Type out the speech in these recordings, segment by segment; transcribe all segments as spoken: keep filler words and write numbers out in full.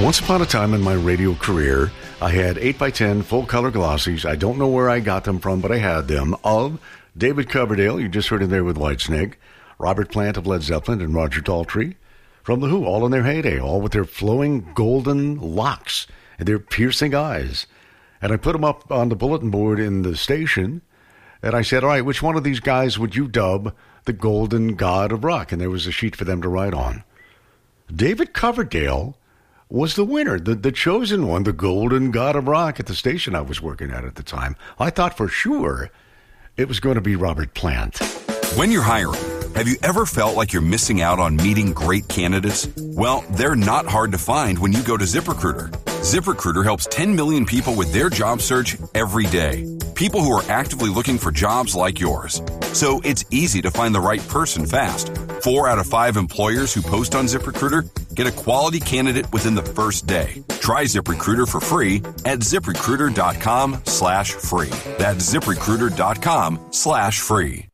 Once upon a time in my radio career, I had eight by ten full-color glossies. I don't know where I got them from, but I had them, of David Coverdale, you just heard him there with Whitesnake, Robert Plant of Led Zeppelin, and Roger Daltrey from The Who, all in their heyday, all with their flowing golden locks and their piercing eyes. And I put them up on the bulletin board in the station, and I said, all right, which one of these guys would you dub the golden god of rock? And there was a sheet for them to write on. David Coverdale was the winner, the, the chosen one, the golden god of rock at the station I was working at at the time. I thought for sure it was going to be Robert Plant. When you're hiring, have you ever felt like you're missing out on meeting great candidates? Well, they're not hard to find when you go to ZipRecruiter. ZipRecruiter helps ten million people with their job search every day. People who are actively looking for jobs like yours. So it's easy to find the right person fast. Four out of five employers who post on ZipRecruiter get a quality candidate within the first day. Try ZipRecruiter for free at ZipRecruiter.com slash free. That's ZipRecruiter.com slash free.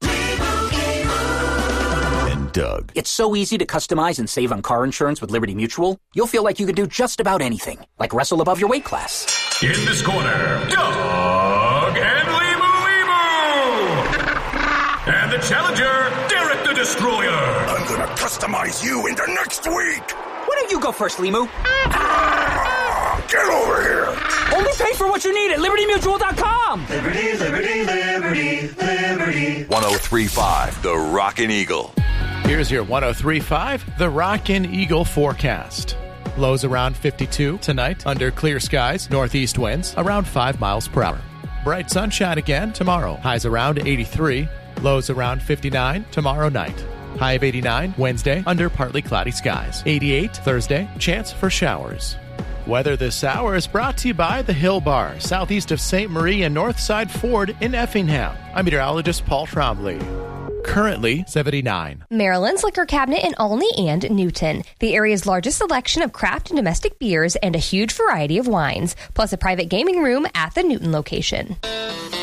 And Doug. It's so easy to customize and save on car insurance with Liberty Mutual. You'll feel like you could do just about anything, like wrestle above your weight class. In this corner, Doug and Limu Limu! And the challenger, Derek the Destroyer! I'm gonna customize you into next week! Why don't you go first, Limu? Ah, get over here! Only pay for what you need at Liberty Mutual dot com! Liberty, Liberty, Liberty, Liberty. one oh three point five, The Rockin' Eagle. Here's your one oh three point five, The Rockin' Eagle forecast. Lows around fifty-two tonight, under clear skies, northeast winds around five miles per hour. Bright sunshine again tomorrow, highs around eighty-three, lows around fifty-nine tomorrow night. High of eighty-nine Wednesday, under partly cloudy skies. eighty-eight Thursday, chance for showers. Weather this hour is brought to you by the Hill Bar, southeast of Saint Marie and Northside Ford in Effingham. I'm meteorologist Paul Trombley. Currently seventy-nine. Maryland's Liquor Cabinet in Olney and Newton. The area's largest selection of craft and domestic beers and a huge variety of wines, plus a private gaming room at the Newton location.